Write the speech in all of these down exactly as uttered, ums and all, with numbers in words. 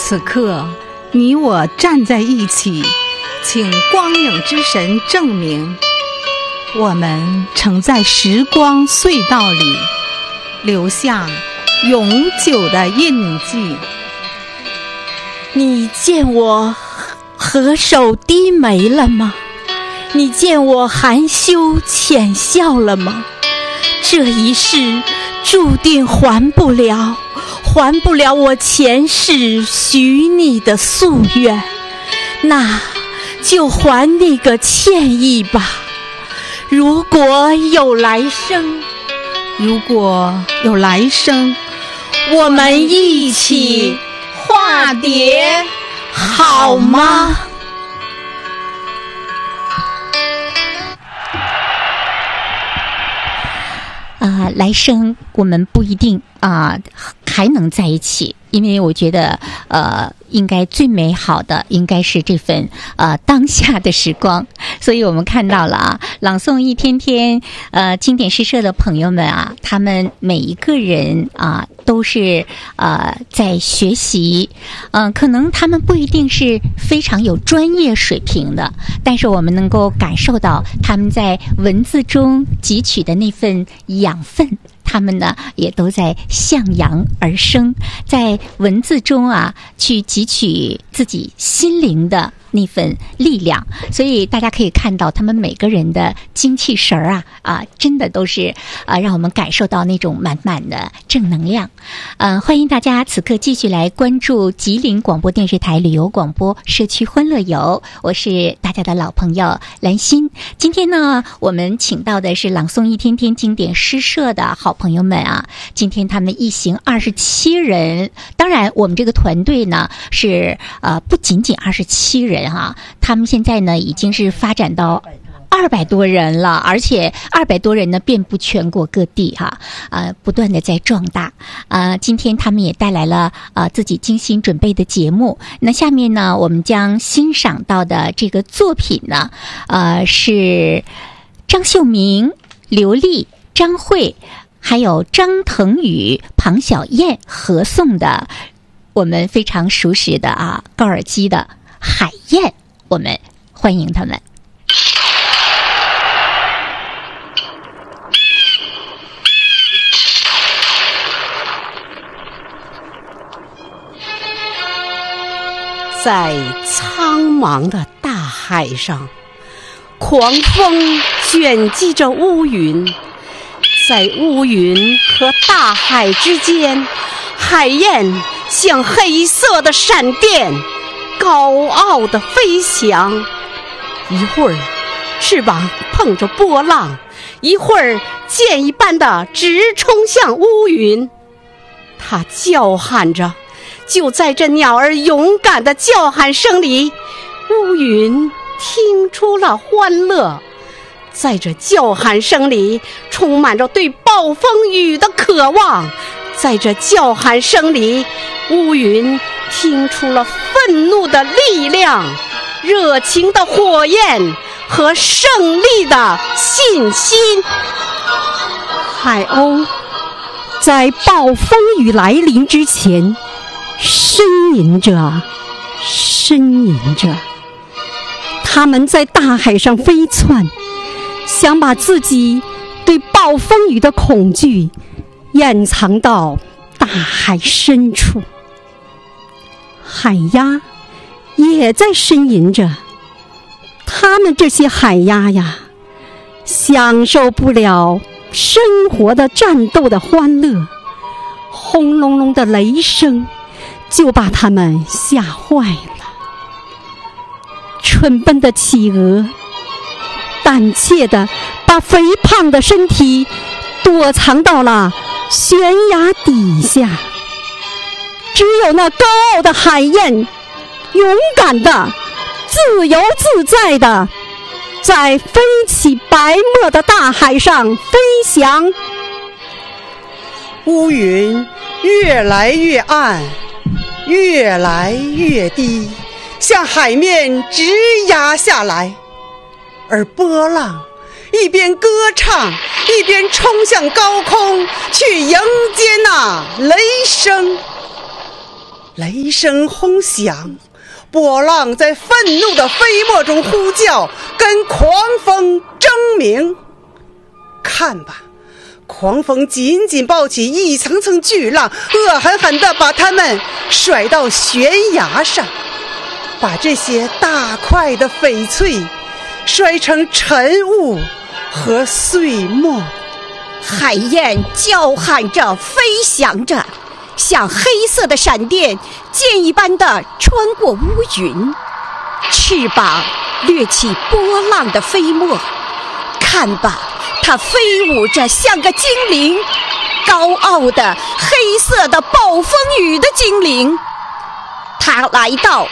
此刻你我站在一起，请光影之神证明，我们曾在时光隧道里留下永久的印记。 你见我合手低眉了吗？你见我含羞浅笑了吗？这一世注定还不了，还不了我前世许你的夙愿，那就还你个歉意吧。如果有来生， 如果有来生， 我们一起化蝶好吗？啊、呃，来生我们不一定啊、呃、还能在一起，因为我觉得呃应该最美好的应该是这份呃当下的时光。所以我们看到了啊，朗诵一天天呃经典诗社的朋友们啊，他们每一个人啊都是呃在学习，嗯、呃，可能他们不一定是非常有专业水平的，但是我们能够感受到他们在文字中汲取的那份养分，他们呢也都在向阳而生，在文字中啊去汲取自己心灵的那份力量。所以大家可以看到他们每个人的精气神儿啊啊，真的都是啊让我们感受到那种满满的正能量。嗯、呃，欢迎大家此刻继续来关注吉林广播电视台旅游广播社区欢乐游，我是大家的老朋友兰心。今天呢，我们请到的是朗诵一天天经典诗社的好朋友们啊，今天他们一行二十七人，当然我们这个团队呢是呃不仅仅二十七人哈、啊，他们现在呢已经是发展到二百多人了，而且二百多人呢遍布全国各地哈，呃，不断的在壮大。呃，今天他们也带来了呃自己精心准备的节目。那下面呢，我们将欣赏到的这个作品呢，呃，是张秀明、刘丽、张慧，还有张腾宇、庞小燕合诵的，我们非常熟识的啊高尔基的《海燕》，我们欢迎他们。 在苍茫的大海上，狂风卷击着乌云，在乌云和大海之间，海燕像黑色的闪电高傲地飞翔，一会儿翅膀碰着波浪，一会儿箭一般的直冲向乌云。它叫喊着，就在这鸟儿勇敢的叫喊声里，乌云听出了欢乐。在这叫喊声里，充满着对暴风雨的渴望。在这叫喊声里，乌云听出了愤怒的力量、热情的火焰和胜利的信心。 海鸥在暴风雨来临之前呻吟着，呻吟着，它们在大海上飞窜，想把自己对暴风雨的恐惧掩藏到大海深处。海鸭也在呻吟着，它们这些海鸭呀，享受不了生活的战斗的欢乐，轰隆隆的雷声就把它们吓坏了。蠢笨的企鹅胆怯地把肥胖的身体躲藏到了悬崖底下，只有那高傲的海燕勇敢的、自由自在的在飞起白沫的大海上飞翔。 乌云越来越暗，越来越低，向海面直压下来，而波浪一边歌唱，一边冲向高空，去迎接那雷声。 雷声轰响，波浪在愤怒的飞沫中呼叫，跟狂风争鸣。看吧，狂风紧紧抱起一层层巨浪，恶狠狠地把它们甩到悬崖上，把这些大块的翡翠摔成尘雾和碎末。 海燕叫喊着，飞翔着，像黑色的闪电，箭一般的穿过乌云，翅膀掠起波浪的飞沫。看吧，它飞舞着，像个精灵，高傲的黑色的暴风雨的精灵。它来到，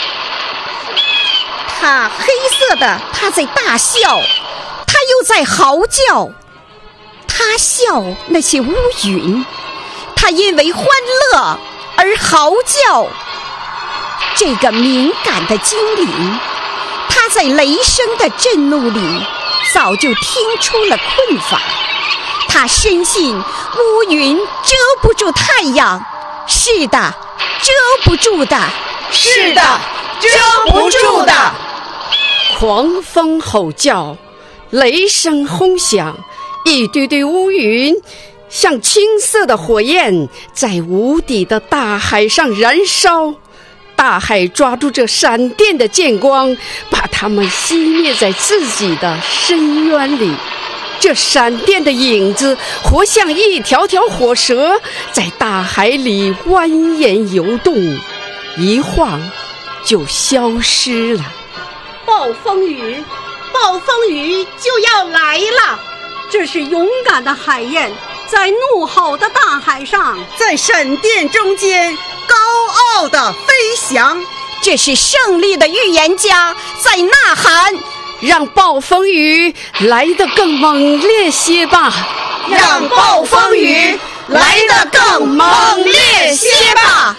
它黑色的，它在大笑，它又在嚎叫。他笑那些乌云，他因为欢乐而嚎叫。这个敏感的精灵，他在雷声的震怒里早就听出了困乏。他深信乌云遮不住太阳，是的，遮不住的， 是的，遮不住的。狂风吼叫，雷声轰响，一堆堆乌云像青色的火焰在无底的大海上燃烧，大海抓住这闪电的剑光，把它们熄灭在自己的深渊里。这闪电的影子活像一条条火蛇，在大海里蜿蜒游动，一晃就消失了。 暴风雨，暴风雨就要来了！这是勇敢的海燕在怒吼的大海上， 在闪电中间高傲地飞翔。 这是胜利的预言家在呐喊， 让暴风雨来得更猛烈些吧， 让暴风雨来得更猛烈些吧。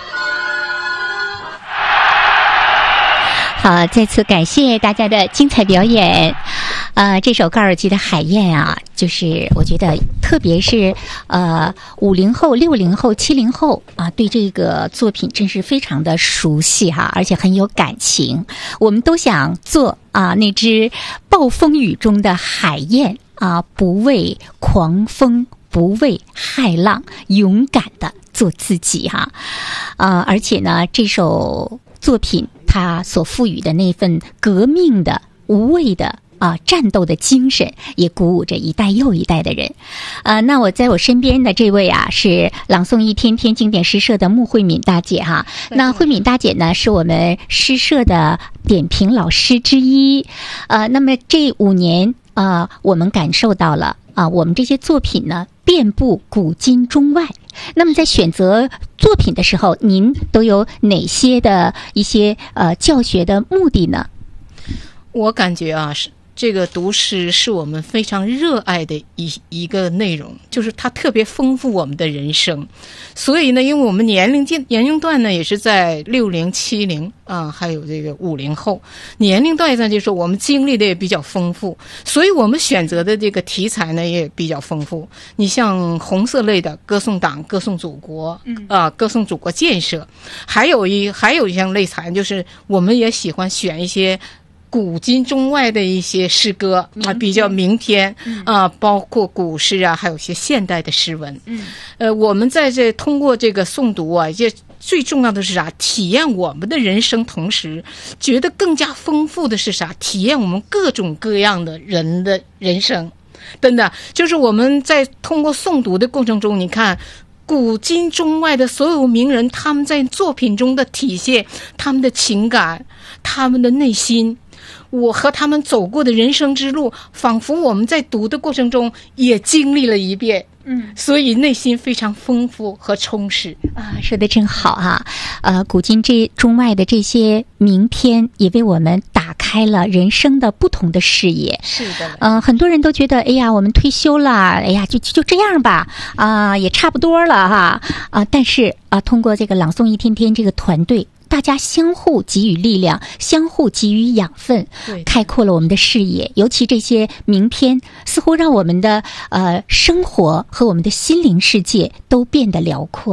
好，再次感谢大家的精彩表演。呃，这首高尔基的《海燕》啊，就是我觉得，特别是呃五零后、六零后、七零后啊，对这个作品真是非常的熟悉哈，而且很有感情。我们都想做啊那只暴风雨中的海燕啊，不畏狂风，不畏骇浪，勇敢的做自己哈。啊，而且呢，这首作品它所赋予的那份革命的、无畏的啊战斗的精神，也鼓舞着一代又一代的人。呃，那我在我身边的这位啊，是朗诵一天天经典诗社的穆慧敏大姐哈。那慧敏大姐呢，是我们诗社的点评老师之一。呃，那么这五年啊、呃，我们感受到了啊，我们这些作品呢，遍布古今中外。那么在选择作品的时候，您都有哪些的一些呃教学的目的呢？ 我感觉啊，是这个读诗是我们非常热爱的一一个内容，就是它特别丰富我们的人生。所以呢，因为我们年龄年龄段呢也是在六零、七零啊，还有这个五零后年龄段上，就是我们经历的也比较丰富，所以我们选择的这个题材呢也比较丰富。你像红色类的，歌颂党、歌颂祖国，嗯啊，歌颂祖国建设，还有一还有一项类材，就是我们也喜欢选一些古今中外的一些诗歌啊，比较名篇啊，包括古诗啊，还有一些现代的诗文。嗯，呃，我们在这通过这个诵读啊，这最重要的是啥？体验我们的人生，同时觉得更加丰富的是啥？体验我们各种各样的人的人生。真的，就是我们在通过诵读的过程中，你看古今中外的所有名人，他们在作品中的体现，他们的情感，他们的内心。我和他们走过的人生之路，仿佛我们在读的过程中也经历了一遍，嗯，所以内心非常丰富和充实啊，说得真好哈、啊！呃，古今这中外的这些名篇，也为我们打开了人生的不同的视野。 是的， 嗯、呃，很多人都觉得，哎呀，我们退休了，哎呀，就就这样吧，啊、呃，也差不多了哈，啊、呃，但是啊、呃，通过这个朗诵一天天这个团队。大家相互给予力量，相互给予养分，开阔了我们的视野。尤其这些名篇，似乎让我们的呃生活和我们的心灵世界都变得辽阔了。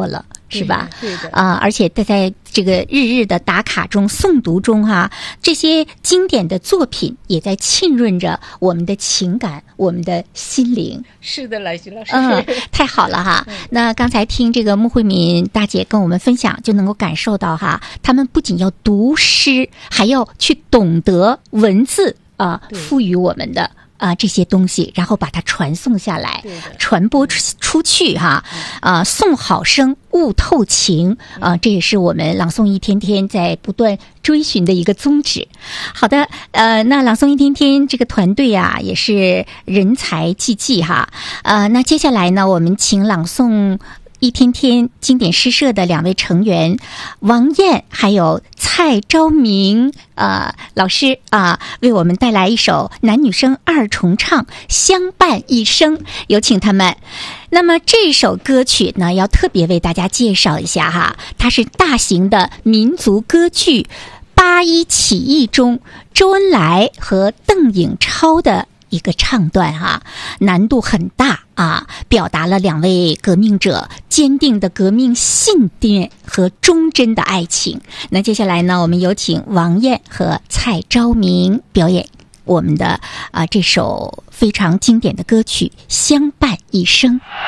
是吧？ 对的啊、而且在在这个日日的打卡中、诵读中哈、这些经典的作品也在浸润着我们的情感、我们的心灵。 是的，来徐老师， 嗯，太好了哈。那刚才听这个穆慧敏大姐跟我们分享，就能够感受到哈，他们不仅要读诗，还要去懂得文字啊、赋予我们的。啊、这些东西，然后把它传送下来，传播出出去哈，啊、诵好声，悟透情啊、这也是我们朗诵一天天在不断追寻的一个宗旨。好的，呃，那朗诵一天天这个团队啊，也是人才济济哈，呃，那接下来呢，我们请朗诵一天天经典诗社的两位成员王燕还有蔡昭明呃老师啊、为我们带来一首男女生二重唱相伴一生，有请他们。那么这首歌曲呢，要特别为大家介绍一下哈，它是大型的民族歌剧八一起义中周恩来和邓颖超的一个唱段哈、难度很大啊，表达了两位革命者坚定的革命信念和忠贞的爱情。那接下来呢，我们有请王燕和蔡昭明表演我们的啊、这首非常经典的歌曲《相伴一生》。